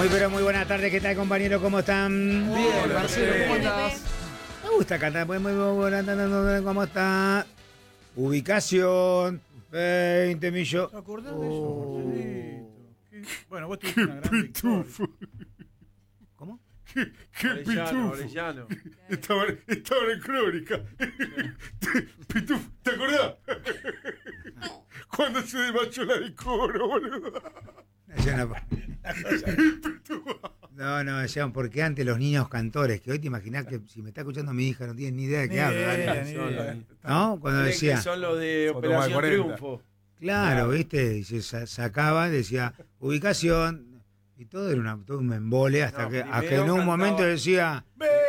Muy pero muy buenas tardes, ¿qué tal compañeros? ¿Cómo están? Bien, Marcelo, ¿cómo andás? Me gusta cantar, pues muy buenas tardes, ¿cómo está? Ubicación, 20 millones. ¿Te acordás de eso, Marcelito? Bueno, vos tuviste una gran victoria. ¿Cómo? ¡Qué pitufo! Estaban en Crónica. Pitufo, ¿te acordás? Cuando se desmayó la del coro, boludo. No, decían, porque antes los niños cantores, que hoy te imaginás que si me está escuchando mi hija no tienen ni idea de qué habla. ¿No? Cuando decía. Son los de Operación Triunfo. Claro, ¿viste? Y se sacaba, decía, ubicación, y todo era todo un embole, hasta que en un momento decía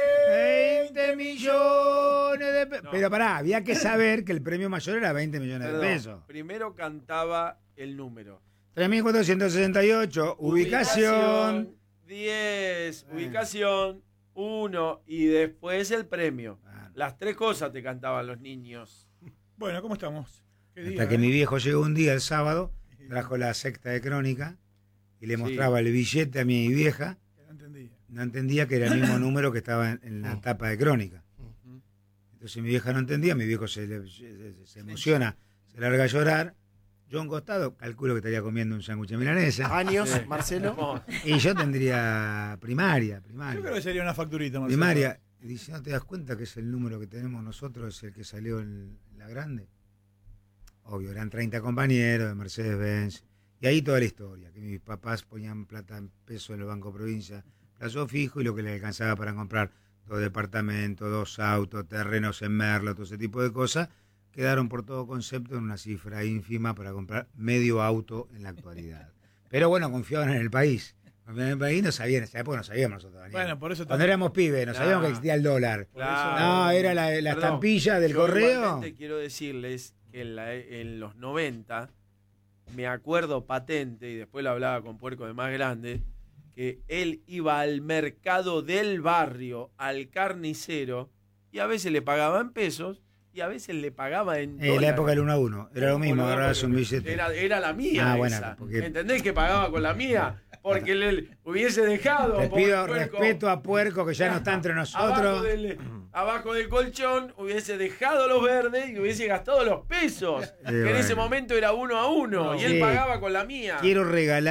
20 millones de pesos. Pero pará, había que saber que el premio mayor era 20 millones de pesos. Primero cantaba el número. 3.468, ubicación 10, ubicación 1 y después el premio. Claro. Las tres cosas te cantaban los niños. Bueno, ¿cómo estamos? Hasta que mi viejo llegó un día el sábado, trajo la secta de Crónica y le mostraba el billete a mi vieja. No entendía que era el mismo número que estaba en la tapa de Crónica. Entonces mi vieja no entendía, mi viejo se emociona, se larga a llorar. Yo a un costado, calculo que estaría comiendo un sándwich de milanesa. ¿Años, Marcelo? Y yo tendría primaria. Yo creo que sería una facturita, Marcelo. Primaria. Y dice, ¿no te das cuenta que es el número que tenemos nosotros, es el que salió en la grande? Obvio, eran 30 compañeros de Mercedes-Benz. Y ahí toda la historia, que mis papás ponían plata en peso en el Banco Provincia, plazo fijo y lo que les alcanzaba para comprar 2 departamentos, 2 autos, terrenos en Merlo, todo ese tipo de cosas. Quedaron por todo concepto en una cifra ínfima para comprar medio auto en la actualidad. Pero bueno, confiaban en el país. Confiaban en el país, no sabían, en esa época no sabíamos nosotros, Daniel. Bueno, por eso cuando éramos pibes, no sabíamos que existía el dólar. No, era la estampilla del correo. Quiero decirles que en los 90, me acuerdo patente, y después lo hablaba con Puerco de más grande, que él iba al mercado del barrio, al carnicero, y a veces le pagaban pesos, y a veces le pagaba en dólares. La época del 1 a 1, era lo mismo, agarrabas un billete. Era la mía bueno, esa. porque... ¿Entendés que pagaba con la mía? Porque le hubiese dejado... Le pido respeto a Puerco, que ya no está entre nosotros. Abajo del colchón hubiese dejado los verdes y hubiese gastado los pesos. Que en ese momento era 1 a 1 y él pagaba con la mía. Quiero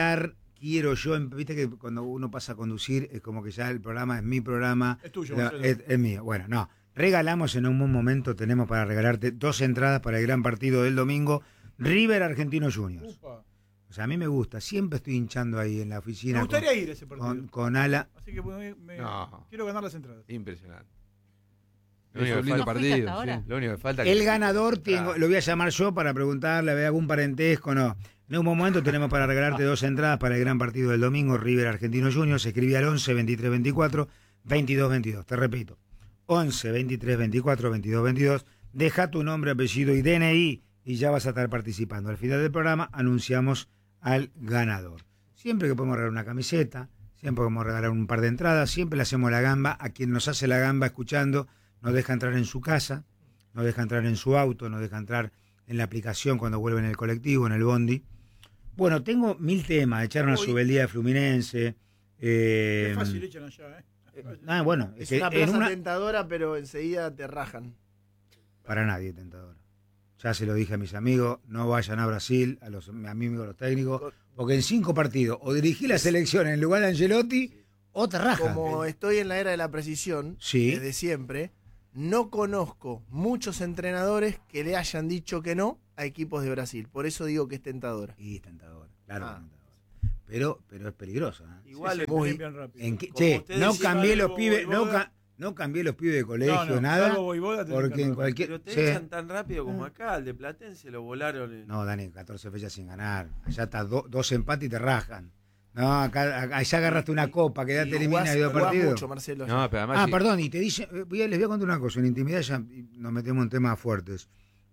yo, viste que cuando uno pasa a conducir es como que ya el programa es mi programa. Es tuyo, es mío. Bueno, no. Regalamos en un buen momento, tenemos para regalarte 2 entradas para el gran partido del domingo, River Argentino Juniors. Upa. O sea, a mí me gusta, siempre estoy hinchando ahí en la oficina. Me gustaría ir a ese partido. Con ala. Así que quiero ganar las entradas. Impresionante. Es un lindo partido. Sí. Lo único que falta el ganador lo voy a llamar yo para preguntarle, ¿hay algún parentesco? No. En un momento tenemos para regalarte 2 entradas para el gran partido del domingo, River Argentino Juniors. Escribí al 11 23 24 22 22. Te repito, 11 23 24 22 22. Deja tu nombre, apellido y DNI y ya vas a estar participando. Al final del programa anunciamos al ganador. Siempre que podemos regalar una camiseta, siempre podemos regalar un par de entradas, siempre le hacemos la gamba a quien nos hace la gamba escuchando. Nos deja entrar en su casa, nos deja entrar en su auto, nos deja entrar en la aplicación cuando vuelve en el colectivo, en el bondi. Bueno, tengo 1000 temas. Echaron a Subeldía de Fluminense. Es fácil, echan allá, Bueno, es una plaza tentadora, pero enseguida te rajan. Para nadie tentadora. Ya se lo dije a mis amigos, no vayan a Brasil, a mis amigos los técnicos, porque en 5 partidos o dirigí la selección en lugar de Angelotti o te rajan. Como estoy en la era de la precisión, desde siempre, no conozco muchos entrenadores que le hayan dicho que no a equipos de Brasil. Por eso digo que es tentadora. Y es tentadora, claro que es tentadora. Pero es peligroso. Igual es muy rápido. No cambié los pibes, no cambié los pibes de colegio, nada. Porque en cualquier. Pero te echan tan rápido como acá, al de Platense lo volaron. No, Dani, 14 fechas sin ganar. Allá está 2 empates y te rajan. No, allá agarraste una copa, quedaste eliminado de 2 partidos. Mucho, Marcelo. No, pero además perdón, y te dice, les voy a contar una cosa, en intimidad ya nos metemos en temas fuertes.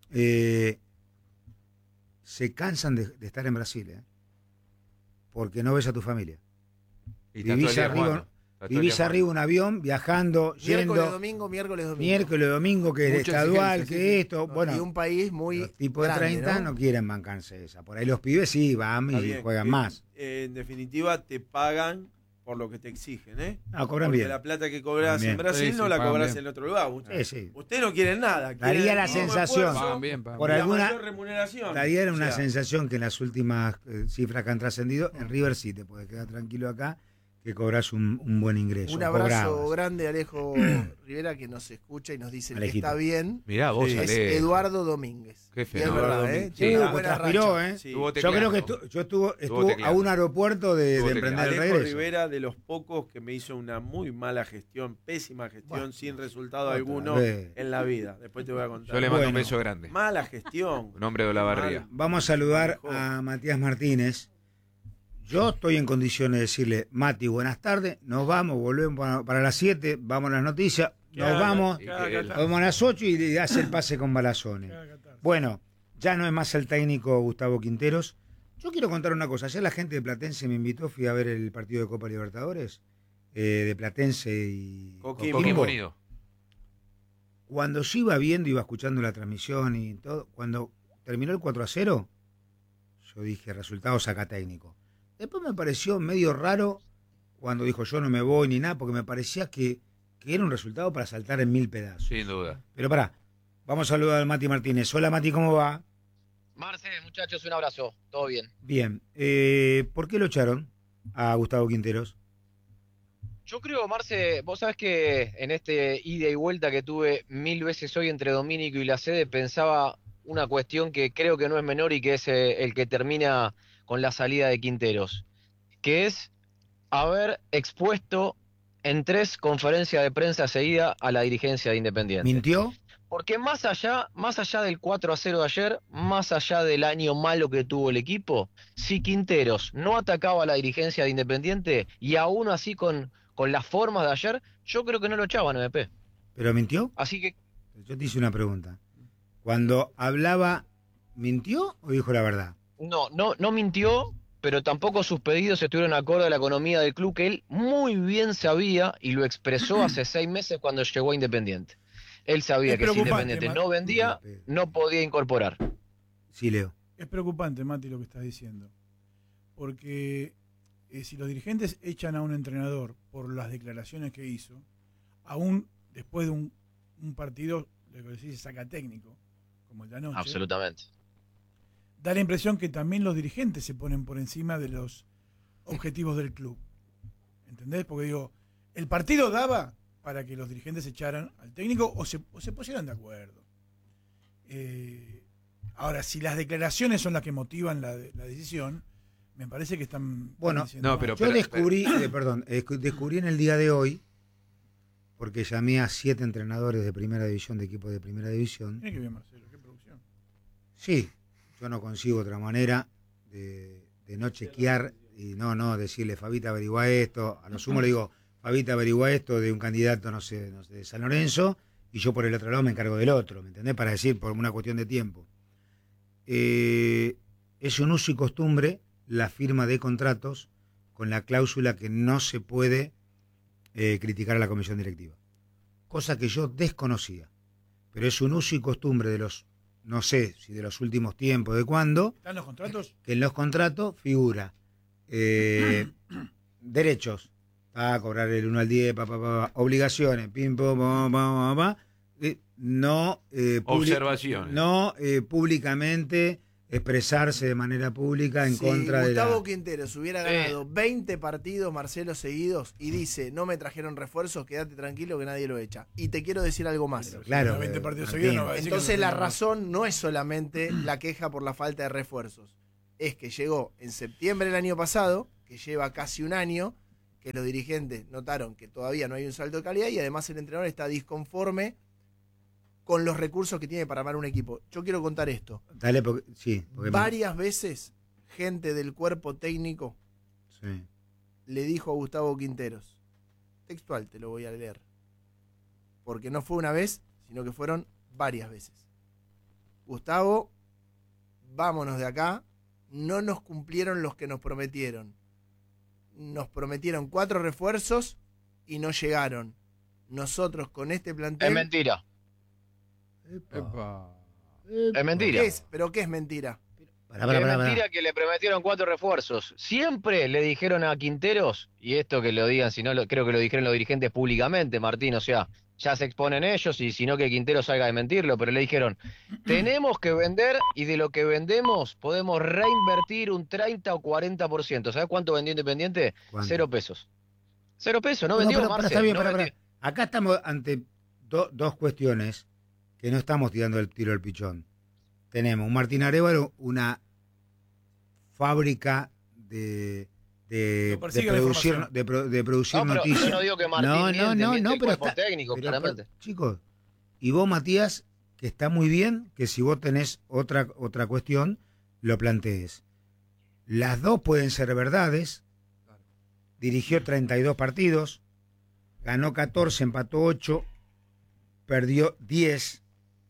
Se cansan de estar en Brasil, porque no ves a tu familia. Vivís arriba un avión, viajando, miércoles, yendo. Miércoles, domingo, que es estadual, que esto. Bueno, y un país muy los tipos de 30 no quieren bancarse esa. Por ahí los pibes sí van y juegan más. En definitiva, te pagan por lo que te exigen, ¿eh? Cobran Porque bien. la plata que cobras en Brasil no la cobras en otro lugar. Usted no quiere nada. Daría la sensación, por alguna remuneración. Daría una sensación que en las últimas cifras que han trascendido, en River sí te puedes quedar tranquilo acá, que cobras un buen ingreso. Un abrazo grande a Alejo Rivera, que nos escucha y nos dice que está bien. Mirá vos, es Eduardo Domínguez. Qué feo. Es verdad, ¿eh? Sí, yo creo que estuvo a un aeropuerto de emprender el regreso. Alejo Rivera, de los pocos que me hizo una muy mala gestión, pésima gestión, sin resultado alguno en la vida. Después te voy a contar. Yo le mando un beso grande. Mala gestión. Un hombre de la barría. Vamos a saludar a Matías Martínez. Yo estoy en condiciones de decirle, Mati, buenas tardes, nos vamos, volvemos para las 7, vamos a las noticias, nos vamos a las 8 y hace el pase con Balazones. Bueno, ya no es más el técnico Gustavo Quinteros. Yo quiero contar una cosa, ayer la gente de Platense me invitó, fui a ver el partido de Copa Libertadores, de Platense y Coquimbo Unido. Cuando yo iba viendo, iba escuchando la transmisión y todo, cuando terminó el 4-0, yo dije, resultado saca técnico. Después me pareció medio raro cuando dijo yo no me voy ni nada, porque me parecía que era un resultado para saltar en 1000 pedazos. Sin duda. Pero pará, vamos a saludar a Mati Martínez. Hola Mati, ¿cómo va? Marce, muchachos, un abrazo. ¿Todo bien? Bien. ¿Por qué lo echaron a Gustavo Quinteros? Yo creo, Marce, vos sabés que en este ida y vuelta que tuve 1000 veces hoy entre Domínico y la sede, pensaba una cuestión que creo que no es menor y que es el que termina con la salida de Quinteros, que es haber expuesto en 3 conferencias de prensa seguidas a la dirigencia de Independiente. ¿Mintió? Porque más allá del 4-0 de ayer, más allá del año malo que tuvo el equipo, si Quinteros no atacaba a la dirigencia de Independiente y aún así con las formas de ayer, yo creo que no lo echaban, MP. ¿Pero mintió? Así que... Yo te hice una pregunta. Cuando hablaba, ¿mintió o dijo la verdad? No mintió, pero tampoco sus pedidos estuvieron acorde a la economía del club, que él muy bien sabía y lo expresó hace 6 meses cuando llegó a Independiente. Él sabía que si Independiente no vendía, no podía incorporar. Sí, Leo. Es preocupante, Mati, lo que estás diciendo. Porque si los dirigentes echan a un entrenador por las declaraciones que hizo, aún después de un partido, lo que se dice saca técnico, como el de anoche. Absolutamente. Da la impresión que también los dirigentes se ponen por encima de los objetivos del club. ¿Entendés? Porque digo, el partido daba para que los dirigentes echaran al técnico o se pusieran de acuerdo. Ahora, si las declaraciones son las que motivan la decisión, me parece que están... Bueno, yo descubrí en el día de hoy, porque llamé a 7 entrenadores de primera división, de equipos de primera división. Tiene que ver, Marcelo, qué producción. Sí, yo no consigo otra manera de no chequear y no decirle, Fabita, averigua esto. A lo sumo le digo, Fabita, averigua esto de un candidato, no sé, de San Lorenzo, y yo por el otro lado me encargo del otro, ¿me entendés? Para decir, por una cuestión de tiempo. Es un uso y costumbre la firma de contratos con la cláusula que no se puede criticar a la comisión directiva. Cosa que yo desconocía. Pero es un uso y costumbre de los, no sé si de los últimos tiempos, de cuándo. ¿Están los contratos? Que en los contratos figura derechos, a cobrar el 1 al 10, obligaciones, pim, pum, no observaciones. No públicamente expresarse de manera pública en contra de Gustavo Quinteros hubiera ganado 20 partidos, Marcelo, seguidos, y dice, no me trajeron refuerzos, quédate tranquilo que nadie lo echa. Y te quiero decir algo más. Pero claro, 20 partidos seguidos no va a decir. Entonces la razón no es solamente la queja por la falta de refuerzos. Es que llegó en septiembre del año pasado, que lleva casi un año, que los dirigentes notaron que todavía no hay un salto de calidad y además el entrenador está disconforme con los recursos que tiene para armar un equipo. Yo quiero contar esto. Dale, porque varias veces gente del cuerpo técnico le dijo a Gustavo Quinteros, textual te lo voy a leer, porque no fue una vez, sino que fueron varias veces. Gustavo, vámonos de acá, no nos cumplieron los que nos prometieron. Nos prometieron 4 refuerzos y no llegaron. Nosotros con este plantel... Es mentira. Epa. Es mentira. ¿Pero qué es mentira? Es mentira que le prometieron 4 refuerzos. Siempre le dijeron a Quinteros, y esto que lo digan, si no, creo que lo dijeron los dirigentes públicamente, Martín, o sea, ya se exponen ellos, y si no que Quinteros salga a desmentirlo, pero le dijeron, tenemos que vender, y de lo que vendemos podemos reinvertir un 30 o 40%. ¿Sabes cuánto vendió Independiente? ¿Cuánto? 0 pesos. 0 pesos, no vendió, Marce. Está bien, no vendió. Acá estamos ante dos cuestiones que no estamos tirando el tiro al pichón. Tenemos un Martín Arévalo, una fábrica de producir noticias. Yo no digo que Martín no, pero está técnico, claramente. Chicos, y vos, Matías, que está muy bien que si vos tenés otra cuestión, lo plantees. Las dos pueden ser verdades. Dirigió 32 partidos, ganó 14, empató 8, perdió 10,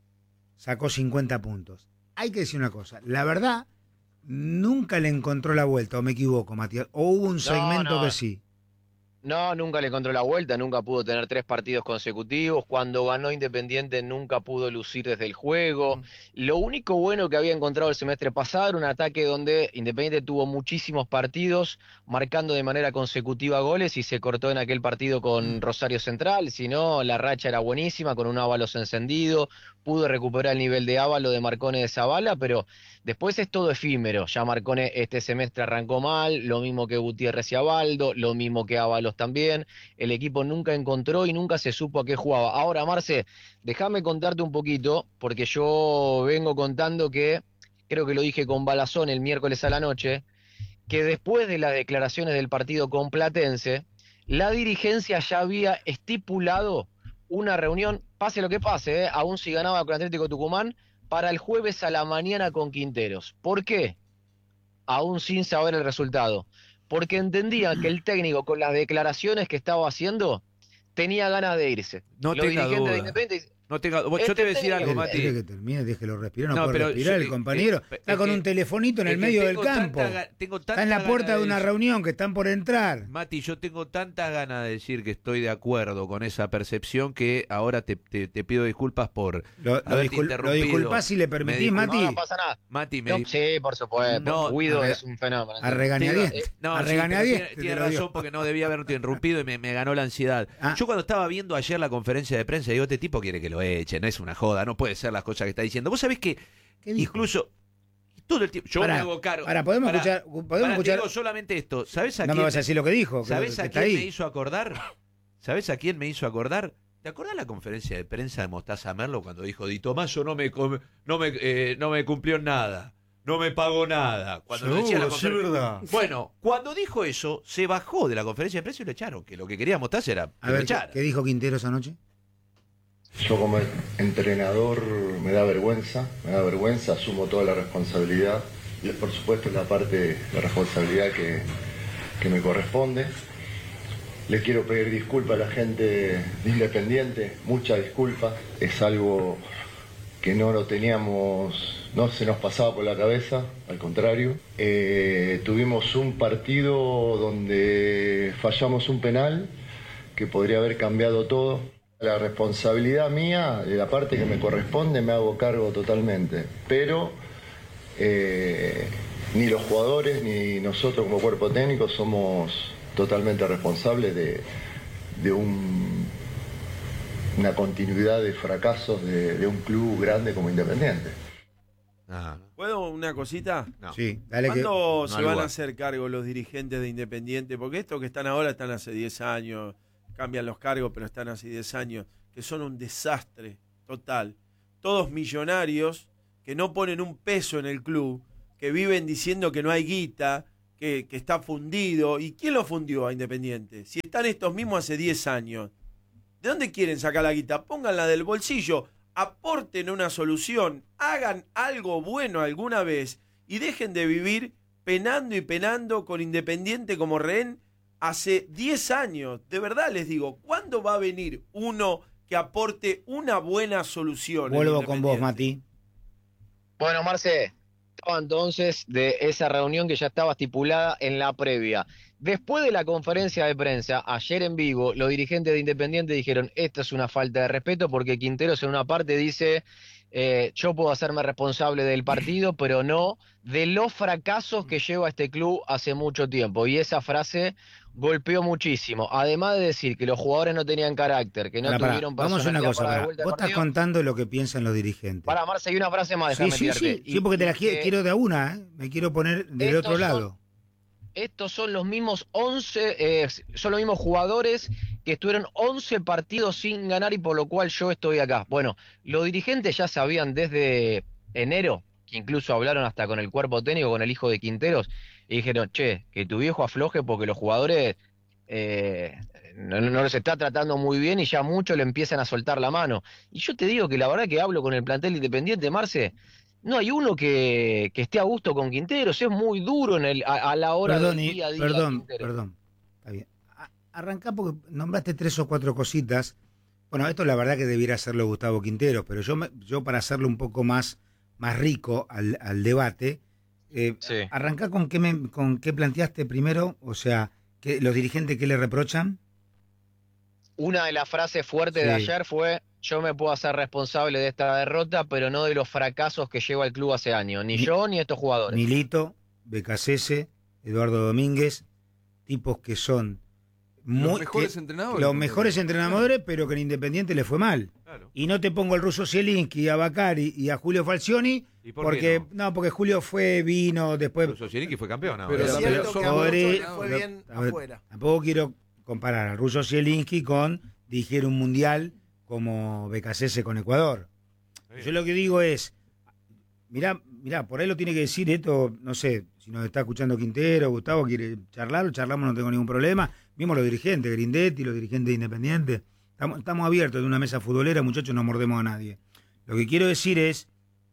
sacó 50 puntos. Hay que decir una cosa, la verdad, nunca le encontró la vuelta, o me equivoco, Matías, o hubo un segmento que sí. No, nunca le encontró la vuelta, nunca pudo tener 3 partidos consecutivos. Cuando ganó Independiente nunca pudo lucir desde el juego. Lo único bueno que había encontrado el semestre pasado era un ataque donde Independiente tuvo muchísimos partidos, marcando de manera consecutiva goles y se cortó en aquel partido con Rosario Central. Si no, la racha era buenísima, con un Ábalos encendido. Pudo recuperar el nivel de Ávalo, de Marcone, de Zabala, pero después es todo efímero. Ya Marcone este semestre arrancó mal, lo mismo que Gutiérrez y Abaldo, lo mismo que Ábalos también. El equipo nunca encontró y nunca se supo a qué jugaba. Ahora, Marce, déjame contarte un poquito, porque yo vengo contando que, creo que lo dije con Balazón el miércoles a la noche, que después de las declaraciones del partido con Platense, la dirigencia ya había estipulado una reunión, pase lo que pase, aún si ganaba con Atlético Tucumán, para el jueves a la mañana con Quinteros. ¿Por qué? Aún sin saber el resultado. Porque entendía que el técnico, con las declaraciones que estaba haciendo, tenía ganas de irse. No Los tenga dirigentes duda. de Independiente... Yo te voy a decir algo, Mati. Quiere que termine, déjelo respirar, No, puede pero respirar yo- el compañero. Está con un telefonito en el medio del campo. Está en la puerta de una reunión que están por entrar. Mati, yo tengo tantas ganas de decir que estoy de acuerdo con esa percepción que ahora te pido disculpas por Lo haberte interrumpido. disculpás si le permitís, Me Mati. No pasa nada. Mati, No, sí, por supuesto. No, Guido a es un fenómeno. A regañadientes. No, a sí, pero regañadientes. tiene razón porque no debía haberte interrumpido y me ganó la ansiedad. Ah. Yo cuando estaba viendo ayer la conferencia de prensa, digo, este tipo quiere que lo echen, no es una joda, no puede ser las cosas que está diciendo. Vos sabés que ¿Qué dijo? incluso todo el tiempo, yo Pará, me hago cargo. podemos Pará, escuchar. pará, escuchar. digo solamente esto, ¿sabés a No quién? me vas a decir lo que dijo. ¿Sabés que a está quién ahí. me hizo acordar? ¿Sabés a quién me hizo acordar? ¿Te acordás la conferencia de prensa de Mostaza Merlo cuando dijo Di Tomaso no me cumplió nada? No me pagó nada. Cuando lo decía la verdad. Bueno, cuando dijo eso, se bajó de la conferencia de prensa y lo echaron. Que lo que quería Mostaza era que A lo ver, echara. ¿qué dijo Quinteros anoche? Yo como entrenador me da vergüenza, asumo toda la responsabilidad y por supuesto es la parte de responsabilidad que me corresponde. Le quiero pedir disculpas a la gente de Independiente, mucha disculpa, es algo que no lo teníamos, no se nos pasaba por la cabeza, al contrario. Tuvimos un partido donde fallamos un penal que podría haber cambiado todo. La responsabilidad mía, de la parte que me corresponde, me hago cargo totalmente. Pero ni los jugadores ni nosotros como cuerpo técnico somos totalmente responsables de una continuidad de fracasos de un club grande como Independiente. Ah, ¿Puedo una cosita? no. Sí, dale que. ¿Cuándo no se al van a lugar. hacer cargo los dirigentes de Independiente? Porque estos que están ahora están hace 10 años, cambian los cargos, pero están hace 10 años, que son un desastre total. Todos millonarios que no ponen un peso en el club, que viven diciendo que no hay guita, que está fundido. ¿Y quién lo fundió a Independiente? Si están estos mismos hace 10 años. ¿De dónde quieren sacar la guita? Pónganla del bolsillo, aporten una solución, hagan algo bueno alguna vez y dejen de vivir penando y penando con Independiente como rehén hace 10 años. De verdad les digo, ¿cuándo va a venir uno que aporte una buena solución? en Vuelvo con vos, Independiente? Mati. Bueno, Marce, estaba entonces de esa reunión que ya estaba estipulada en la previa. Después de la conferencia de prensa, ayer en vivo, los dirigentes de Independiente dijeron, esta es una falta de respeto porque Quinteros en una parte dice, yo puedo hacerme responsable del partido, pero no de los fracasos que lleva este club hace mucho tiempo. Y esa frase golpeó muchísimo. Además de decir que los jugadores no tenían carácter, que no tuvieron vamos a una cosa, para dar vuelta al vos estás partido. contando lo que piensan los dirigentes. Para, Marce, hay una frase más, déjame tirarte. Sí, porque te la quiero de a una, ¿eh? Me quiero poner del otro lado. Estos son los mismos 11, son los mismos jugadores que estuvieron 11 partidos sin ganar y por lo cual yo estoy acá. Bueno, los dirigentes ya sabían desde enero, que incluso hablaron hasta con el cuerpo técnico, con el hijo de Quinteros, y dijeron, che, que tu viejo afloje porque los jugadores no los está tratando muy bien y ya muchos le empiezan a soltar la mano. Y yo te digo que la verdad que hablo con el plantel Independiente, Marce, no hay uno que esté a gusto con Quinteros, es muy duro a la hora del día a día. Perdón, está bien. Arrancá porque nombraste 3 o 4 cositas. Bueno, esto la verdad que debiera hacerlo Gustavo Quinteros, pero yo para hacerlo un poco más rico al debate, sí. Arrancá con qué planteaste primero, o sea, que los dirigentes ¿qué le reprochan? Una de las frases fuertes de ayer fue: yo me puedo hacer responsable de esta derrota, pero no de los fracasos que lleva el club hace años, ni yo ni estos jugadores. Milito, Becasese, Eduardo Domínguez, tipos que son los mejores entrenadores. Los mejores entrenadores, pero que en Independiente le fue mal. Claro. Y no te pongo al ruso Zielinski, a Bacari y a Julio Falcioni, porque Julio vino después. Russo Zielinski fue campeón ahora. Pero es cierto que a muchos le fue bien afuera. Tampoco quiero comparar al ruso Zielinski con dirigir un mundial como Becasese con Ecuador. Yo lo que digo es, mirá, por ahí lo tiene que decir esto, no sé, si nos está escuchando Quintero, Gustavo quiere charlar, charlamos, no tengo ningún problema. Mismo los dirigentes, Grindetti, los dirigentes independientes. Estamos abiertos de una mesa futbolera, muchachos, no mordemos a nadie. Lo que quiero decir es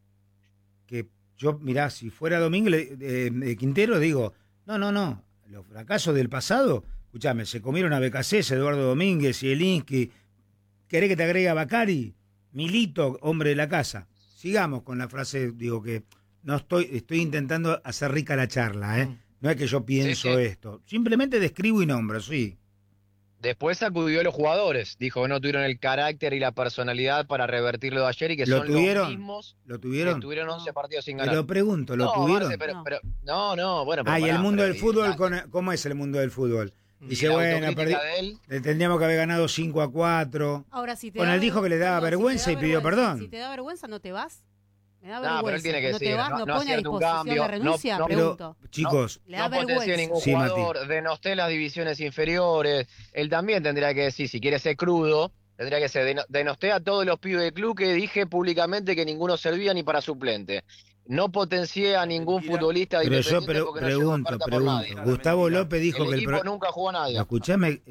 que yo, mirá, si fuera Domínguez, Quintero, digo, no, los fracasos del pasado, escuchame, se comieron a Becasese, Eduardo Domínguez, Zielinski, ¿querés que te agregue a Bacari? Milito, hombre de la casa. Sigamos con la frase, digo que no estoy intentando hacer rica la charla, ¿eh? No es que yo pienso esto, simplemente describo y nombro, sí. Después acudió a los jugadores, dijo que no tuvieron el carácter y la personalidad para revertir lo de ayer y que son los mismos ¿Lo tuvieron? que tuvieron 11 partidos sin ganar. Pero pregunto, ¿lo tuvieron? Marce, bueno. Y el mundo del fútbol, ¿cómo es el mundo del fútbol? Dice, bueno, le tendríamos que haber ganado 5-4. Ahora, si te bueno, él dijo que le daba vergüenza y pidió perdón. Si te da vergüenza, ¿no te vas? Me da vergüenza. Pero él tiene que decir, te vas, no pone a disposición de renuncia, pregunto. Pero, chicos, le da vergüenza. Ningún jugador, denosté las divisiones inferiores. Él también tendría que decir, si quiere ser crudo, tendría que ser, denosté a todos los pibes del club que dije públicamente que ninguno servía ni para suplente. No potencié a ningún futbolista de Independiente porque pregunto. Gustavo López dijo que el equipo nunca jugó a nadie. Escuchame.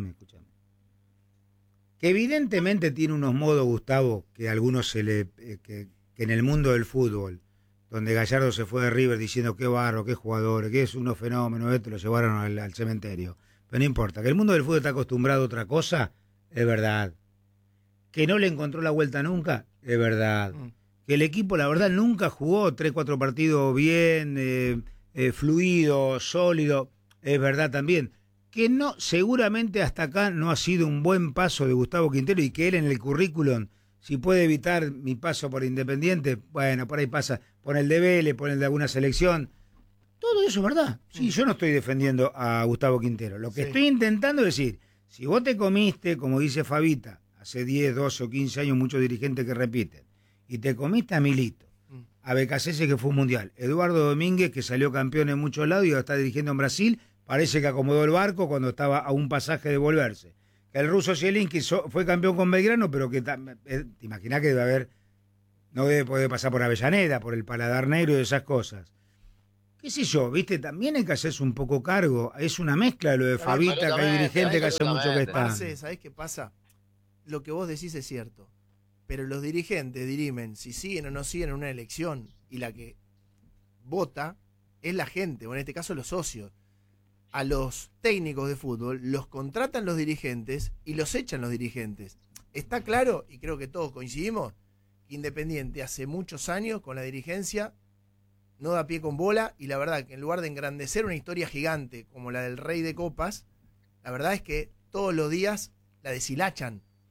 Que evidentemente tiene unos modos, Gustavo, que a algunos que en el mundo del fútbol, donde Gallardo se fue de River diciendo qué barro, qué jugadores, que es unos fenómenos, esto lo llevaron al cementerio. Pero no importa, que el mundo del fútbol está acostumbrado a otra cosa, es verdad. Que no le encontró la vuelta nunca, es verdad. Que el equipo, la verdad, nunca jugó 3-4 partidos bien, fluido, sólido, es verdad también. Que no, seguramente hasta acá no ha sido un buen paso de Gustavo Quintero y que él en el currículum, si puede evitar mi paso por Independiente, bueno, por ahí pasa, pon el de Vélez, pon el de alguna selección. Todo eso es verdad. Sí, yo no estoy defendiendo a Gustavo Quintero. Lo que estoy intentando decir, si vos te comiste, como dice Fabita, hace 10, 12 o 15 años muchos dirigentes que repiten, y te comiste a Milito, a Becasese que fue un mundial, Eduardo Domínguez que salió campeón en muchos lados y ahora está dirigiendo en Brasil, parece que acomodó el barco cuando estaba a un pasaje de volverse. Que el ruso Zielinski fue campeón con Belgrano, pero que te imaginás que no debe poder pasar por Avellaneda, por el Paladar Negro y esas cosas. ¿Qué sé yo? ¿Viste? También hay que hacerse un poco cargo. Es una mezcla de lo de Fabita, que hay dirigentes que hace mucho que están. ¿Sabés qué pasa? Lo que vos decís es cierto. Pero los dirigentes dirimen si siguen o no siguen en una elección. Y la que vota es la gente, o en este caso los socios. A los técnicos de fútbol los contratan los dirigentes y los echan los dirigentes. Está claro, y creo que todos coincidimos, que Independiente hace muchos años con la dirigencia no da pie con bola, y la verdad que en lugar de engrandecer una historia gigante como la del Rey de Copas, la verdad es que todos los días la deshilachan.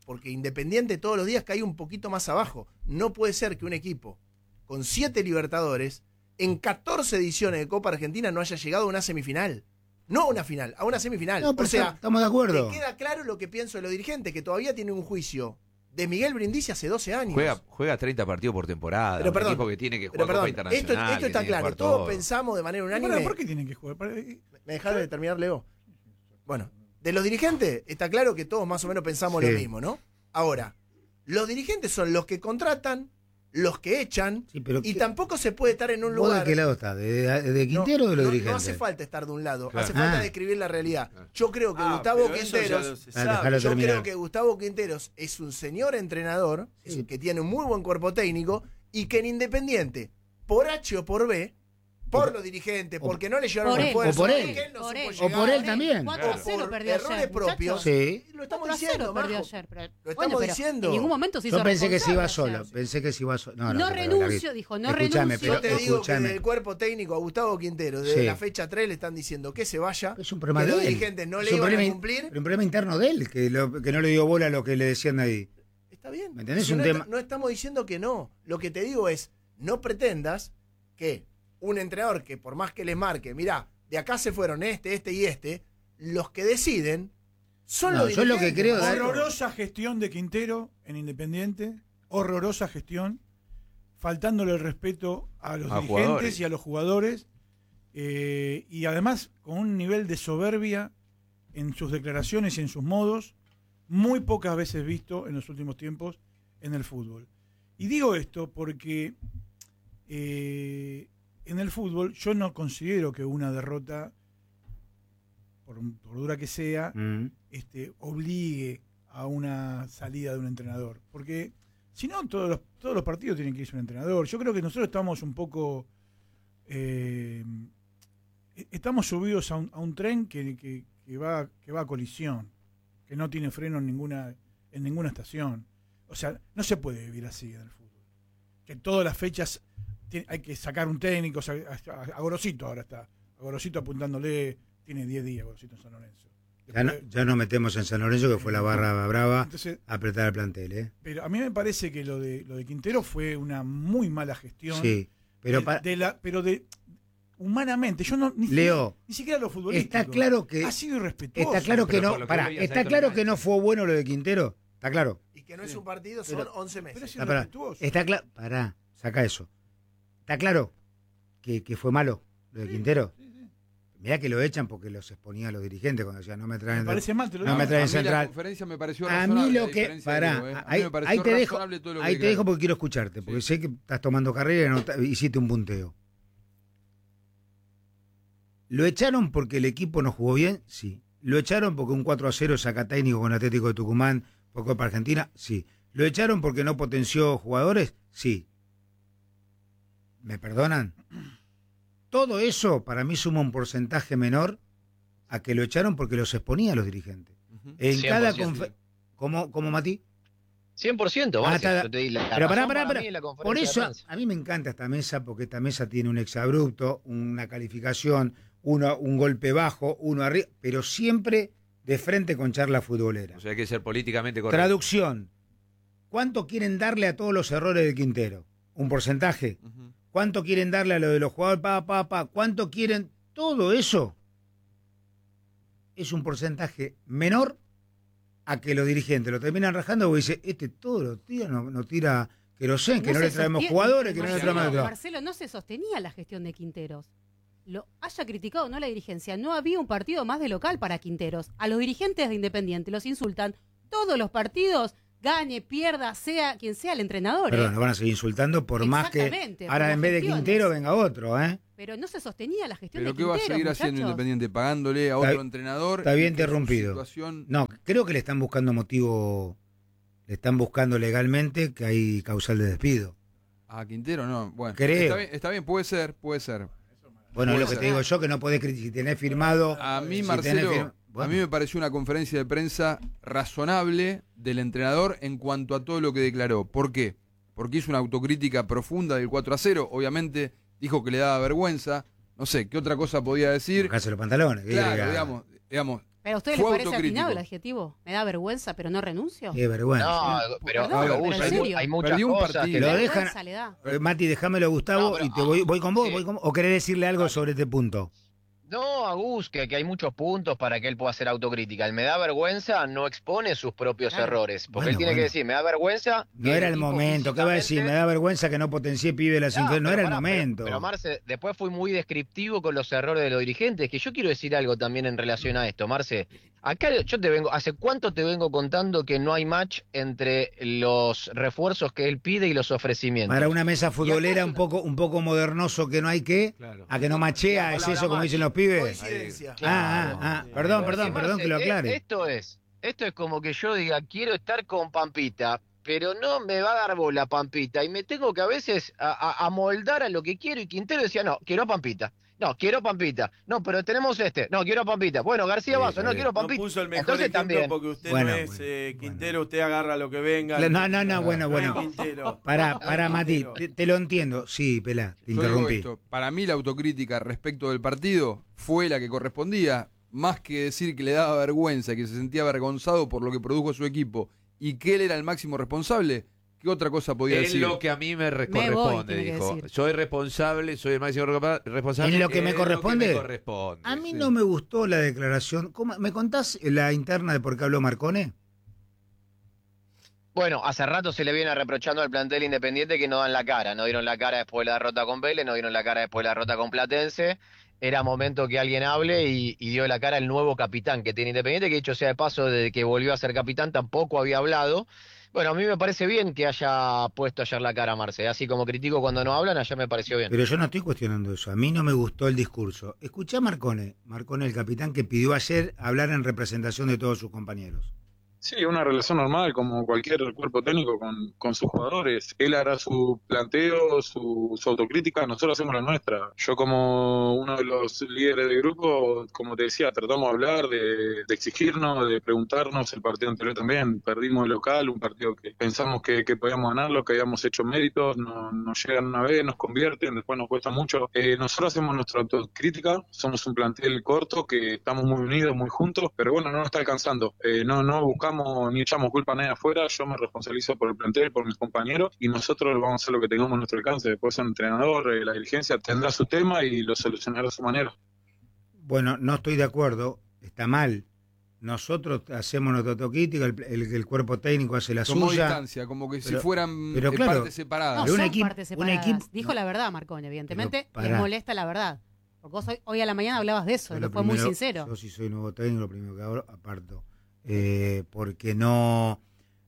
porque Independiente todos los días cae un poquito más abajo. No puede ser que un equipo con 7 Libertadores en 14 ediciones de Copa Argentina no haya llegado a una semifinal. No a una final, a una semifinal. No, o sea, estamos de acuerdo. Te queda claro lo que pienso de los dirigentes, que todavía tienen un juicio de Miguel Brindisi hace 12 años. Juega 30 partidos por temporada. Pero perdón, un equipo que tiene que jugar Copa Internacional. Esto está claro. Todos pensamos de manera unánime. ¿Por qué tienen que jugar? ¿Me dejaron de terminar, Leo? Bueno, de los dirigentes está claro que todos más o menos pensamos lo mismo, ¿no? Ahora, los dirigentes son los que contratan, los que echan, y tampoco se puede estar en un lugar... ¿De qué lado está? ¿De Quintero o de los dirigentes? No hace falta estar de un lado, hace falta describir la realidad. Yo creo que Gustavo Quinteros es un señor entrenador, que tiene un muy buen cuerpo técnico, y que en Independiente, por H o por B, por los dirigentes, porque no le llevaron refuerzos, o por él, o por él también. 4-0 perdió errores ayer, propios. Sí. Lo estamos diciendo, perdió Majo. ayer, pero, lo estamos diciendo. En ningún momento se hizo Yo pensé que se iba responsable solo. Pensé que se iba solo. No renuncio, dijo, no renuncio. Yo te digo que del cuerpo técnico a Gustavo Quintero, desde la fecha 3 le están diciendo que se vaya, es un problema que de los él. dirigentes no le iban a cumplir. Un problema interno de él, que no le dio bola a lo que le decían ahí. Está bien. ¿Me entendés? Si un tema... no estamos diciendo que no. Lo que te digo es, no pretendas que un entrenador que por más que les marque, mirá, de acá se fueron este y este, los que deciden son los dirigentes. Yo lo que creo... Horrorosa gestión de Quintero en Independiente, horrorosa gestión, faltándole el respeto a los dirigentes jugadores. Y a los jugadores, y además con un nivel de soberbia en sus declaraciones y en sus modos, muy pocas veces visto en los últimos tiempos en el fútbol. Y digo esto porque en el fútbol yo no considero que una derrota, por dura que sea, obligue a una salida de un entrenador. Porque si no, todos los partidos tienen que irse un entrenador. Yo creo que nosotros estamos un poco... estamos subidos a un tren que va a colisión, que no tiene freno en ninguna estación. O sea, no se puede vivir así en el fútbol. Que todas las fechas hay que sacar un técnico. A Gorosito ahora está. A Gorosito apuntándole, tiene 10 días Gorosito en San Lorenzo. Ya no metemos en San Lorenzo, que fue la barra brava. Entonces, a apretar el plantel. Pero a mí me parece que lo de Quintero fue una muy mala gestión. Sí, pero humanamente, yo ni siquiera lo futbolístico. Está claro que ha sido irrespetuoso. Está claro que no, está claro que no fue bueno lo de Quintero. Está claro. Y que no es un partido, son 11 meses. Está claro. Saca eso. Está claro que fue malo lo de Quintero. Mirá que lo echan porque los exponía a los dirigentes cuando decían no me traen. Me parece mal, no me traen central. La conferencia me pareció a mí lo que ahí te dejo, te dejo porque quiero escucharte, porque sé que estás tomando carrera y hiciste un punteo. ¿Lo echaron porque el equipo no jugó bien? Sí. ¿Lo echaron porque un 4-0 saca técnico con Atlético de Tucumán por Copa Argentina? Sí. ¿Lo echaron porque no potenció jugadores? Sí. ¿Me perdonan? Todo eso para mí suma un porcentaje menor a que lo echaron porque los exponía a los dirigentes. En cada ¿Cómo, Mati? 100%, Marcia, yo te di pero pará. Por eso a mí me encanta esta mesa, porque esta mesa tiene un exabrupto, una calificación, un golpe bajo, uno arriba, pero siempre de frente con charla futbolera. O sea, hay que ser políticamente correcto. Traducción. ¿Cuánto quieren darle a todos los errores de Quintero? ¿Un porcentaje? ¿Cuánto quieren darle a lo de los jugadores? ¿Cuánto quieren? Todo eso es un porcentaje menor a que los dirigentes lo terminan rajando porque dice, todos los días no tira querosén, que no le traemos jugadores, que no le traemos... Marcelo, no se sostenía la gestión de Quinteros. Lo haya criticado no la dirigencia. No había un partido más de local para Quinteros. A los dirigentes de Independiente los insultan todos los partidos, gane, pierda, sea quien sea el entrenador. Perdón, nos van a seguir insultando por más que ahora en vez de Quintero venga otro, Pero no se sostenía la gestión de Quintero. ¿Pero qué va a seguir haciendo Independiente? Pagándole a otro entrenador. Está bien interrumpido. No, creo que le están buscando motivo, le están buscando legalmente que hay causal de despido. A Quintero no, bueno. Creo. Está bien, puede ser. Bueno, es lo que te digo yo, que no podés criticar, si tenés firmado... A mí, Marcelo, a mí me pareció una conferencia de prensa razonable del entrenador en cuanto a todo lo que declaró. ¿Por qué? Porque hizo una autocrítica profunda del 4-0, obviamente dijo que le daba vergüenza, no sé, ¿qué otra cosa podía decir? Bajarse los pantalones. Claro, digamos. ¿Pero a usted le parece atinado el adjetivo? ¿Me da vergüenza, pero no renuncio? Qué vergüenza. No, pero hay muchas cosas que lo dejan. Mati, déjamelo, Gustavo, y te voy con vos. Sí. ¿O querés decirle algo sobre este punto? No, Agus, que hay muchos puntos para que él pueda hacer autocrítica. El me da vergüenza no expone sus propios errores. Porque él tiene que decir, me da vergüenza. No era el momento. ¿Qué va a decir? Me da vergüenza que no potencié pibe las inferiores. No era el momento. Pero Marce, después fui muy descriptivo con los errores de los dirigentes. Que yo quiero decir algo también en relación a esto, Marce. Acá ¿hace cuánto te vengo contando que no hay match entre los refuerzos que él pide y los ofrecimientos? Para una mesa futbolera un poco modernoso que no hay que, a que no machea, es eso como dicen los pibes. Perdón que lo aclare. Esto es como que yo diga, quiero estar con Pampita, pero no me va a dar bola Pampita, y me tengo que a veces amoldar a lo que quiero, y Quintero decía, no, quiero a Pampita. No, quiero Pampita. No, pero tenemos no, quiero Pampita. Bueno, García Basso, no, quiero Pampita. No puso el mejor entonces ejemplo también. porque usted no es Quintero, usted agarra lo que venga. No, bueno. Para Mati, te lo entiendo. Sí, Pelá, te interrumpí. Para mí la autocrítica respecto del partido fue la que correspondía, más que decir que le daba vergüenza, que se sentía avergonzado por lo que produjo su equipo y que él era el máximo responsable. ¿Qué otra cosa podía decir? Es lo que a mí me corresponde, dijo. Soy responsable, soy el máximo responsable. ¿En lo que me corresponde? A mí no me gustó la declaración. ¿Me contás la interna de por qué habló Marcone? Bueno, hace rato se le viene reprochando al plantel Independiente que no dan la cara. No dieron la cara después de la derrota con Vélez, no dieron la cara después de la derrota con Platense. Era momento que alguien hable y dio la cara el nuevo capitán que tiene Independiente, que dicho sea de paso, desde que volvió a ser capitán tampoco había hablado. Bueno, a mí me parece bien que haya puesto ayer la cara, Marce. Así como critico cuando no hablan, ayer me pareció bien. Pero yo no estoy cuestionando eso. A mí no me gustó el discurso. Escuché a Marcone, el capitán, que pidió ayer hablar en representación de todos sus compañeros. Sí, una relación normal, como cualquier cuerpo técnico con sus jugadores. Él hará su planteo, su autocrítica, nosotros hacemos la nuestra. Yo como uno de los líderes del grupo, como te decía, tratamos de hablar, de exigirnos, de preguntarnos. El partido anterior también, perdimos el local, un partido que pensamos que podíamos ganarlo, que habíamos hecho méritos, nos llegan una vez, nos convierten, después nos cuesta mucho. Nosotros hacemos nuestra autocrítica, somos un plantel corto, que estamos muy unidos, muy juntos, pero bueno, no nos está alcanzando. No buscamos ni echamos culpa a nadie afuera, yo me responsabilizo por el plantel, por mis compañeros, y nosotros vamos a hacer lo que tengamos a nuestro alcance. Después el entrenador, la dirigencia tendrá su tema y lo solucionará a su manera. Bueno, no estoy de acuerdo, está mal. Nosotros hacemos nuestra autocrítica, el cuerpo técnico hace la Tomó suya. Distancia, como que si fueran claro, partes separadas. No, son partes separadas. Dijo la verdad, Marcone, evidentemente les molesta la verdad. Porque vos hoy a la mañana hablabas de eso, fue muy sincero. Yo si soy nuevo técnico, lo primero que hago, aparto. Porque no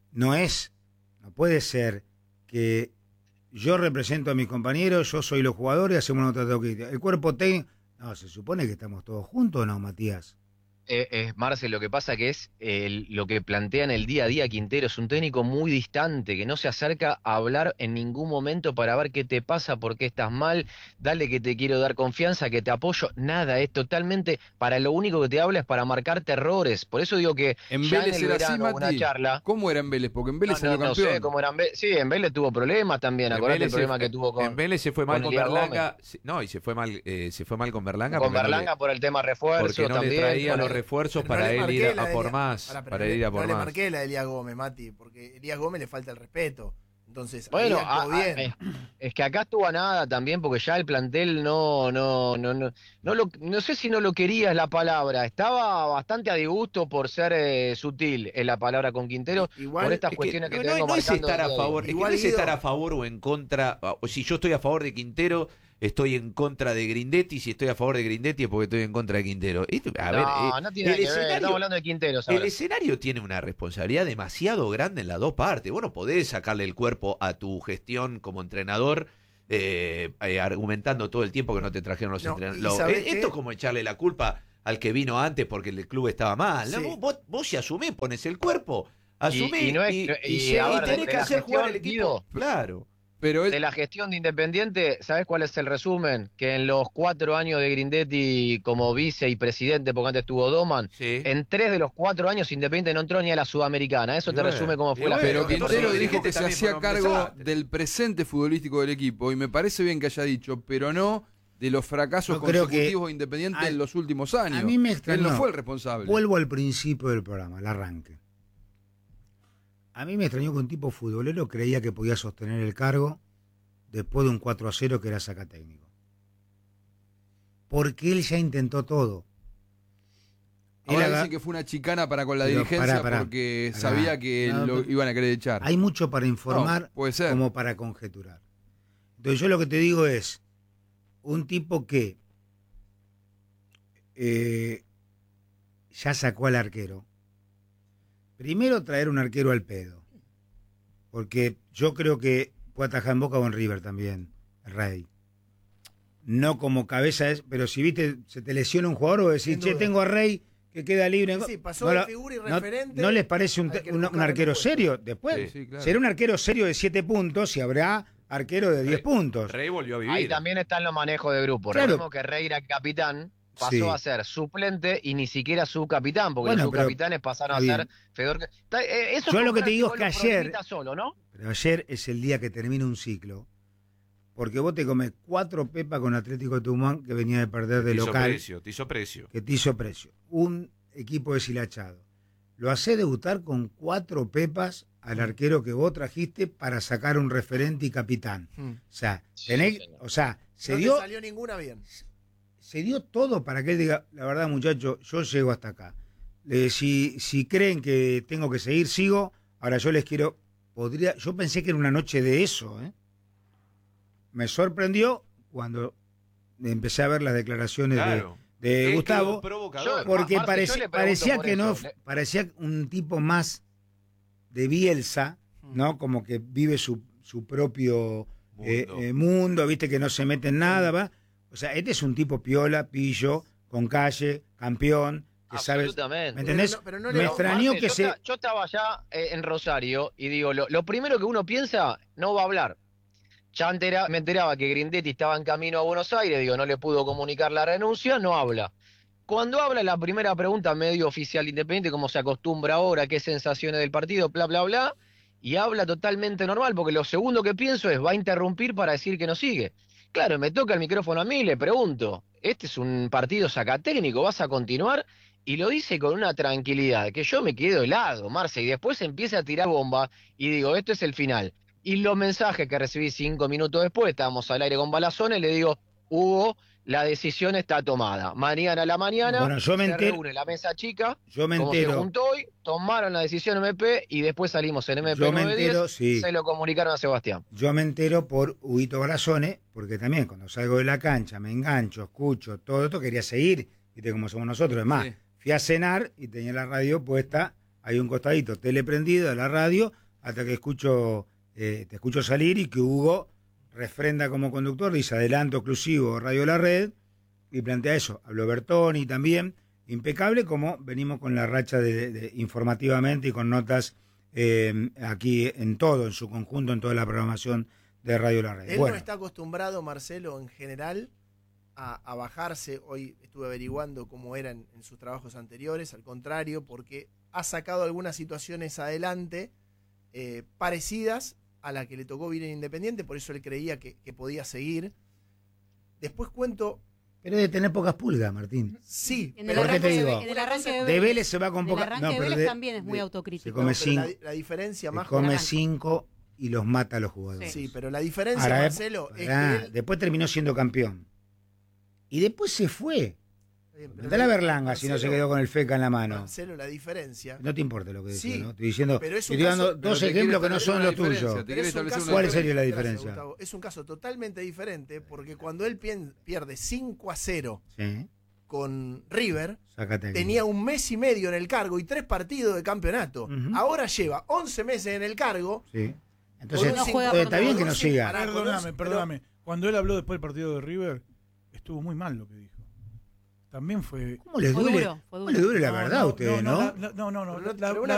puede ser que yo represento a mis compañeros, yo soy los jugadores, hacemos nuestra autocrítica. El cuerpo técnico, no, se supone que estamos todos juntos, ¿no, Matías? Marce, lo que pasa que es lo que plantea en el día a día Quintero, es un técnico muy distante, que no se acerca a hablar en ningún momento para ver qué te pasa, por qué estás mal, dale que te quiero dar confianza, que te apoyo, nada, es totalmente, para lo único que te habla es para marcarte errores, por eso digo que en ya Vélez en el era verano así, Mati. una charla. ¿Cómo era en Vélez? Porque en Vélez salió campeón. No sé cómo era en Vélez, sí, en Vélez tuvo problemas también, acordate el problema que tuvo con... En Vélez se fue mal con Berlanga, no, y se fue mal con Berlanga. Con Berlanga por el tema refuerzo porque no también. Le traía los refuerzos para él ir a por más. Para ir a por más. No le marqué la de Elías Gómez, Mati, porque Elías Gómez le falta el respeto. Entonces, bueno, bien. Es que acá estuvo a nada también, porque ya el plantel no sé si no lo quería es la palabra, estaba bastante a disgusto por ser sutil en la palabra con Quintero, igual, por estas cuestiones que tengo no es estar a favor, igual, no es estar a favor o en contra, o si yo estoy a favor de Quintero, estoy en contra de Grindetti, si estoy a favor de Grindetti es porque estoy en contra de Quintero. No tiene nada que ver, estamos hablando de Quintero. El escenario tiene una responsabilidad demasiado grande en las dos partes. Vos no podés sacarle el cuerpo a tu gestión como entrenador argumentando todo el tiempo que no te trajeron los entrenadores. Esto es como echarle la culpa al que vino antes porque el club estaba mal. Sí. Vos si asumís, pones el cuerpo, asumís y tenés que hacer jugar el equipo. Claro. Pero de la gestión de Independiente, ¿sabés cuál es el resumen? Que en los 4 años de Grindetti como vice y presidente, porque antes estuvo Doman, en 3 de los 4 años Independiente no entró ni a la Sudamericana. Eso te resume cómo fue la gestión. Pero Quintero dijo que se hacía cargo del presente futbolístico del equipo, y me parece bien que haya dicho, pero no de los fracasos Yo creo consecutivos de Independiente en los últimos años. A mí me extrañó. Él no fue el responsable. Vuelvo al principio del programa, al arranque. A mí me extrañó que un tipo futbolero creía que podía sostener el cargo después de un 4-0 que era sacatécnico. Porque él ya intentó todo. Ahora dice que fue una chicana para con la dirigencia porque sabía que lo iban a querer echar. Hay mucho para informar puede ser. como para conjeturar. Entonces yo lo que te digo es, un tipo que ya sacó al arquero. Primero traer un arquero al pedo. Porque yo creo que puede atajar en Boca o en River también, Rey. No como cabeza, pero si viste, se te lesiona un jugador o decís, che, tengo a Rey que queda libre. Sí, pasó de figura y referente. ¿No les parece un arquero serio? Después, claro. Será un arquero serio de 7 puntos y habrá arquero de 10 puntos. Rey volvió a vivir. Ahí también están los manejos de grupo. Claro. Recordemos que Rey era capitán, pasó a ser suplente y ni siquiera subcapitán, porque los subcapitanes pasaron a ser Fedor. Eso yo lo que te digo es que ayer, solo, ¿no? pero ayer es el día que termina un ciclo. Porque vos te comes 4 pepas con Atlético de Tucumán que venía de perder de local. Te hizo precio. Que te hizo precio. Un equipo deshilachado. Lo hacés debutar con 4 pepas al arquero que vos trajiste para sacar un referente y capitán. O sea, se dio. No salió ninguna bien. Se dio todo para que él diga, la verdad, muchacho, yo llego hasta acá. Si creen que tengo que seguir, sigo. Ahora yo les quiero. Yo pensé que era una noche de eso, ¿eh? Me sorprendió cuando empecé a ver las declaraciones de Gustavo, porque parecía un tipo más de Bielsa, ¿no? Como que vive su propio mundo, viste, que no se mete en nada, ¿va? O sea, este es un tipo piola, pillo, con calle, campeón, que sabes, ¿me entendés? Pero me extrañó que yo estaba allá en Rosario y digo, lo primero que uno piensa, no va a hablar. Ya me enteraba que Grindetti estaba en camino a Buenos Aires, digo, no le pudo comunicar la renuncia, no habla. Cuando habla, la primera pregunta, medio oficial Independiente, como se acostumbra ahora, qué sensaciones del partido, bla, bla, bla, y habla totalmente normal, porque lo segundo que pienso es, va a interrumpir para decir que no sigue. Claro, me toca el micrófono a mí y le pregunto, este es un partido sacatécnico, ¿vas a continuar? Y lo dice con una tranquilidad, que yo me quedo helado, Marce, y después empieza a tirar bomba, y digo, esto es el final. Y los mensajes que recibí 5 minutos después, estábamos al aire con Balazones, le digo, Hugo, la decisión está tomada. Mañana a la mañana reúne la mesa chica, como se juntó hoy, tomaron la decisión MP y después salimos en MP 910, se lo comunicaron a Sebastián. Yo me entero por Huguito Balazones, porque también cuando salgo de la cancha me engancho, escucho, todo esto, quería seguir, viste cómo somos nosotros, es más, fui a cenar y tenía la radio puesta, hay un costadito, tele prendida, la radio, hasta que te escucho salir y que Hugo refrenda como conductor, dice adelanto exclusivo Radio La Red, y plantea eso. Habló Bertoni también, impecable como venimos con la racha de informativamente y con notas aquí en todo, en su conjunto, en toda la programación de Radio La Red. Él no está acostumbrado, Marcelo, en general, a bajarse. Hoy estuve averiguando cómo eran en sus trabajos anteriores, al contrario, porque ha sacado algunas situaciones adelante parecidas a la que le tocó bien en Independiente, por eso él creía que podía seguir. Después cuento... Pero de tener pocas pulgas, Martín. Sí. ¿Por qué te digo? En el arranque de Vélez se va con pocas... El arranque de Vélez también es muy autocrítico. Se come 5. La diferencia más... Se come 5 y los mata a los jugadores. Sí, pero la diferencia, Marcelo, es que él... Después terminó siendo campeón. Y después se fue. Anda la Berlanga si no se quedó con el FECA en la mano. Marcelo, la diferencia. No te importa lo que decís, sí, ¿no? Estoy diciendo, pero estoy dando dos ejemplos que no son los tuyos. ¿Cuál sería la diferencia? Gustavo, es un caso totalmente diferente porque cuando él pierde 5-0 con River, tenía 1 mes y medio en el cargo y 3 partidos de campeonato. Ahora lleva 11 meses en el cargo. Sí. Entonces, está bien que no siga. Perdóname. Cuando él habló después del partido de River, estuvo muy mal lo que dijo. También fue... ¿Cómo les duele? ¿Cómo les duele la verdad a ustedes, no? No. La